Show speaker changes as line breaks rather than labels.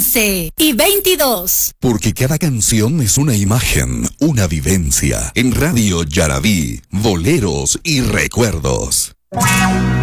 11:22.
Porque cada canción es una imagen, una vivencia. En Radio Yarabí, boleros y recuerdos.